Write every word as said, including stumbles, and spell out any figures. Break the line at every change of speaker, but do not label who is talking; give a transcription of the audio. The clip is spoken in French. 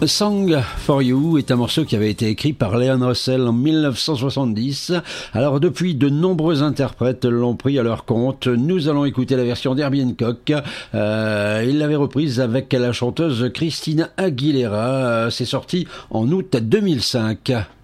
A Song for You est un morceau qui avait été écrit par Leon Russell en mille neuf cent soixante-dix. Alors depuis, de nombreux interprètes l'ont pris à leur compte. Nous allons écouter la version d'Herbie Hancock. Euh, il l'avait reprise avec la chanteuse Christina Aguilera. C'est sorti en août deux mille cinq.